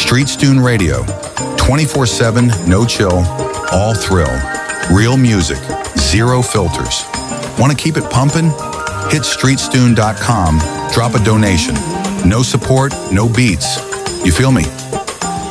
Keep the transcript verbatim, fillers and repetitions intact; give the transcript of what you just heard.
Streetstune Radio, twenty-four seven, no chill, all thrill. Real music, zero filters. Want to keep it pumping? Hit streetstune dot com, drop a donation. No support, no beats. You feel me?